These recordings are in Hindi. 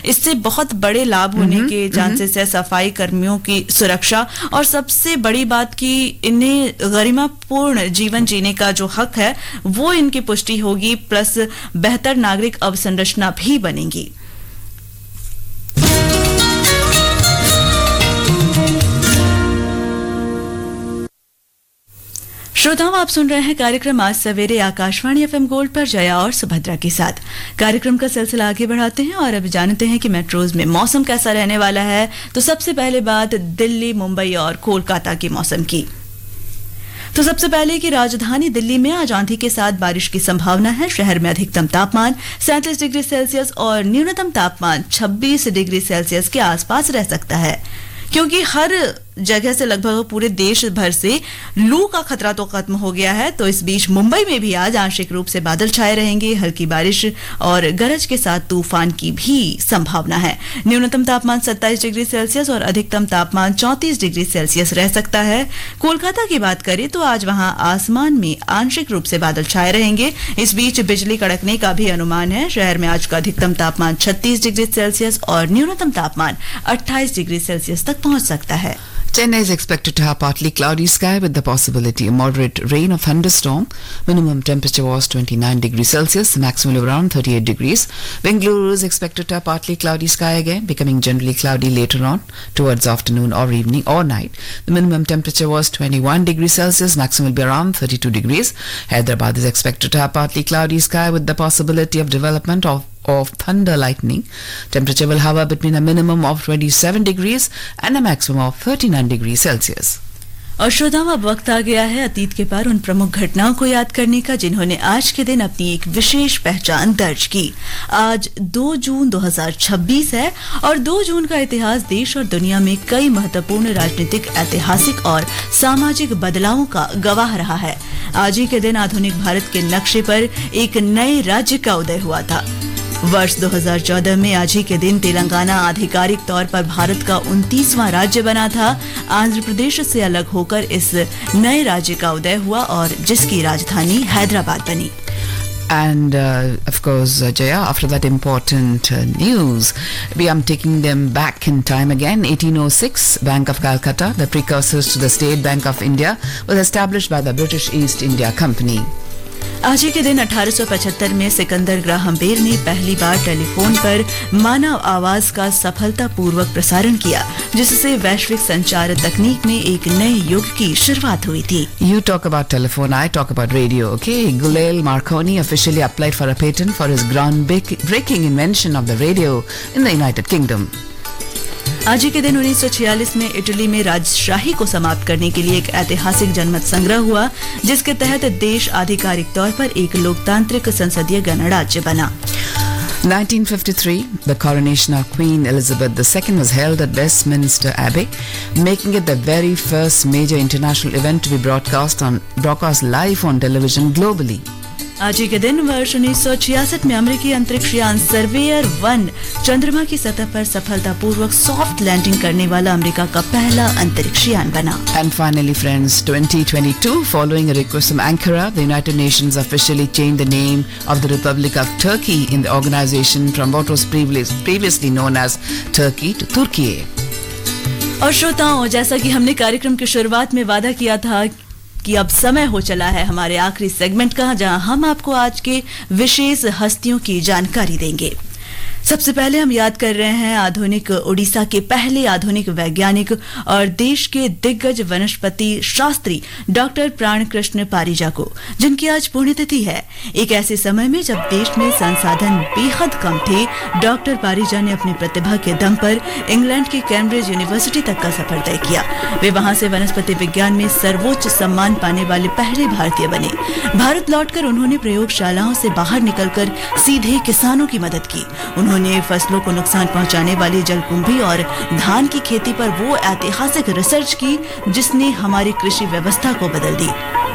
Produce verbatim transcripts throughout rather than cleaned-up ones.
इससे बहुत बड़े लाभ होने के चांसेस है, सफाई कर्मियों की सुरक्षा और सबसे बड़ी बात कि इन्हें गरिमापूर्ण जीवन जीने का जो हक है वो इनकी पुष्टि होगी, प्लस बेहतर नागरिक अवसंरचना भी बनेगी। श्रोताओं, आप सुन रहे हैं कार्यक्रम आज सवेरे आकाशवाणी एफएम गोल्ड पर जया और सुभद्रा के साथ। कार्यक्रम का सिलसिला आगे बढ़ाते हैं और अब जानते हैं कि मेट्रोज में मौसम कैसा रहने वाला है। तो सबसे पहले बात दिल्ली, मुंबई और कोलकाता के मौसम की। तो सबसे पहले की राजधानी दिल्ली में आज आंधी के साथ बारिश की संभावना है। शहर में अधिकतम तापमान सैंतीस डिग्री सेल्सियस और न्यूनतम तापमान छब्बीस डिग्री सेल्सियस के आसपास रह सकता है। क्योंकि हर जगह से लगभग पूरे देश भर से लू का खतरा तो खत्म हो गया है, तो इस बीच मुंबई में भी आज आंशिक रूप से बादल छाए रहेंगे। हल्की बारिश और गरज के साथ तूफान की भी संभावना है। न्यूनतम तापमान सत्ताईस डिग्री सेल्सियस और अधिकतम तापमान चौंतीस डिग्री सेल्सियस रह सकता है। कोलकाता की बात करें तो आज वहां आसमान में आंशिक रूप से बादल छाए रहेंगे। इस बीच बिजली कड़कने का भी अनुमान है। शहर में आज का अधिकतम तापमान छत्तीस डिग्री सेल्सियस और न्यूनतम तापमान अट्ठाईस डिग्री सेल्सियस तक पहुंच सकता है। Chennai is expected to have partly cloudy sky with the possibility of moderate rain or thunderstorm. Minimum temperature was twenty-nine degrees Celsius, maximum around thirty-eight degrees. Bengaluru is expected to have partly cloudy sky again, becoming generally cloudy later on towards afternoon or evening or night. The minimum temperature was twenty-one degrees Celsius, maximum will be around thirty-two degrees. Hyderabad is expected to have partly cloudy sky with the possibility of development of of thunder lightning. Temperature will hover between a minimum of twenty-seven degrees and a maximum of thirty-nine degrees Celsius. और श्रोताओं, अब वक्त आ गया है अतीत के पार उन प्रमुख घटनाओं को याद करने का जिन्होंने आज के दिन अपनी एक विशेष पहचान दर्ज की। आज दो जून दो हज़ार छब्बीस है और दो जून का इतिहास देश और दुनिया में कई महत्वपूर्ण राजनीतिक, ऐतिहासिक और सामाजिक बदलावों का गवाह रहा है। आज ही के दिन आधुनिक भारत के नक्शे पर एक नए राज्य का उदय हुआ था। वर्ष दो हज़ार चौदह में आज ही के दिन तेलंगाना आधिकारिक तौर पर भारत का उनतीसवां राज्य बना था। आंध्र प्रदेश से अलग होकर इस नए राज्य का उदय हुआ और जिसकी राजधानी हैदराबाद बनी। And uh, of course, uh, Jaya, after that important uh, news, we are taking them back in time again. eighteen oh six, Bank of Calcutta, the precursors to the State Bank of India, was established by the British East India Company. आज ही के दिन अठारह सौ पचहत्तर में सिकंदर ग्राहम बेल ने पहली बार टेलीफोन पर मानव आवाज का सफलतापूर्वक प्रसारण किया, जिससे वैश्विक संचार तकनीक में एक नए युग की शुरुआत हुई थी। You talk about telephone, I talk about radio, okay? Guglielmo Marconi officially applied for a patent for his groundbreaking invention of the radio in the United Kingdom. आज ही के दिन उन्नीस सौ छियालीस में इटली में राजशाही को समाप्त करने के लिए एक ऐतिहासिक जनमत संग्रह हुआ, जिसके तहत देश आधिकारिक तौर पर एक लोकतांत्रिक संसदीय गणराज्य बना। nineteen fifty-three, the coronation of Queen Elizabeth the Second was held at Westminster Abbey, making it the very first major international event to be broadcast on broadcast live on television globally. आज ही के दिन वर्ष उन्नीस सौ छियासठ में अमेरिकी अंतरिक्ष यान सर्वेयर वन चंद्रमा की सतह पर सफलतापूर्वक सॉफ्ट लैंडिंग करने वाला अमेरिका का पहला अंतरिक्ष यान बना। And finally, friends, twenty twenty-two, following a request from Ankara, the United Nations officially changed the name of the Republic of Turkey in the organization from what was previously known as Turkey to Turkey. और श्रोताओं, जैसा कि हमने कार्यक्रम की शुरुआत में वादा किया था कि अब समय हो चला है हमारे आखिरी सेगमेंट का, जहां हम आपको आज के विशेष हस्तियों की जानकारी देंगे। सबसे पहले हम याद कर रहे हैं आधुनिक ओडिशा के पहले आधुनिक वैज्ञानिक और देश के दिग्गज वनस्पति शास्त्री डॉक्टर प्राणकृष्ण पारिजा को, जिनकी आज पुण्यतिथि है। एक ऐसे समय में जब देश में संसाधन बेहद कम थे, डॉक्टर पारिजा ने अपनी प्रतिभा के दम पर इंग्लैंड की कैम्ब्रिज यूनिवर्सिटी तक का सफर तय किया। वे वहां से वनस्पति विज्ञान में सर्वोच्च सम्मान पाने वाले पहले भारतीय बने। भारत लौटकर उन्होंने प्रयोगशालाओं से बाहर निकलकर सीधे किसानों की मदद की। उन्होंने फसलों को नुकसान पहुंचाने वाली जलकुंभी और धान की खेती पर वो ऐतिहासिक रिसर्च की जिसने हमारी कृषि व्यवस्था को बदल दी।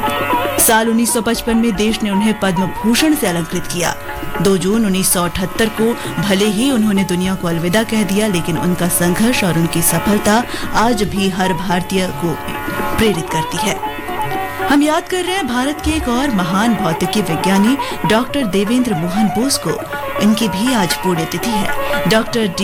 साल उन्नीस सौ पचपन में देश ने उन्हें पद्म भूषण से अलंकृत किया। दो जून उन्नीस सौ अठहत्तर को भले ही उन्होंने दुनिया को अलविदा कह दिया, लेकिन उनका संघर्ष और उनकी सफलता आज भी हर भारतीय को प्रेरित करती है। हम याद कर रहे हैं भारत के एक और महान भौतिकी विज्ञानी डॉक्टर देवेंद्र मोहन बोस को। इनकी भी आज पुण्यतिथि है। डॉक्टर